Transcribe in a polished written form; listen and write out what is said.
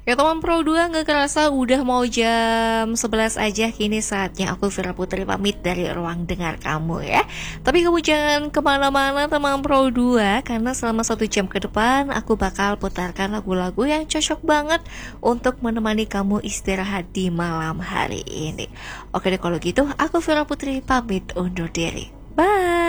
Ya teman Pro 2, nggak kerasa udah mau jam 11 aja. Kini saatnya aku Vira Putri pamit dari ruang dengar kamu ya. Tapi kamu jangan kemana-mana teman Pro 2, karena selama 1 jam ke depan aku bakal putarkan lagu-lagu yang cocok banget untuk menemani kamu istirahat di malam hari ini. Oke deh kalau gitu, aku Vira Putri pamit undur diri. Bye.